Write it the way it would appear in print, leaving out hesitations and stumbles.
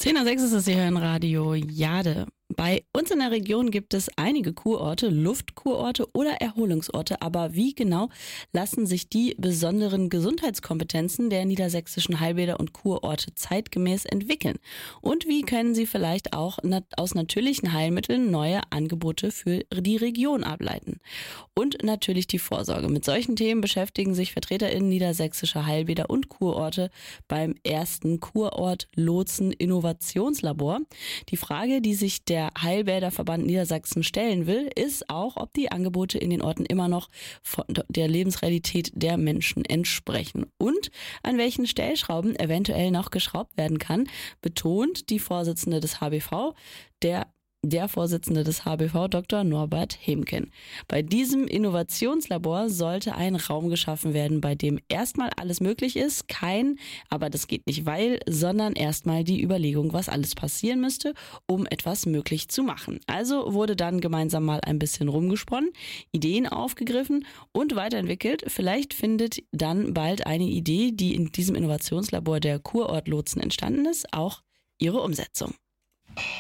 10:06 ist es, Sie hören Radio Jade. Bei uns in der Region gibt es einige Kurorte, Luftkurorte oder Erholungsorte. Aber wie genau lassen sich die besonderen Gesundheitskompetenzen der niedersächsischen Heilbäder und Kurorte zeitgemäß entwickeln? Und wie können sie vielleicht auch aus natürlichen Heilmitteln neue Angebote für die Region ableiten? Und natürlich die Vorsorge. Mit solchen Themen beschäftigen sich VertreterInnen niedersächsischer Heilbäder und Kurorte beim ersten Kurort Lotsen Innovationslabor. Die Frage, die sich der Heilbäderverband Niedersachsen stellen will, ist auch, ob die Angebote in den Orten immer noch von der Lebensrealität der Menschen entsprechen und an welchen Stellschrauben eventuell noch geschraubt werden kann, betont die Vorsitzende des HBV, der Vorsitzende des HBV, Dr. Norbert Hemken. Bei diesem Innovationslabor sollte ein Raum geschaffen werden, bei dem erstmal alles möglich ist, aber das geht nicht sondern erstmal die Überlegung, was alles passieren müsste, um etwas möglich zu machen. Also wurde dann gemeinsam mal ein bisschen rumgesponnen, Ideen aufgegriffen und weiterentwickelt. Vielleicht findet dann bald eine Idee, die in diesem Innovationslabor der Kurort Lotsen entstanden ist, auch ihre Umsetzung.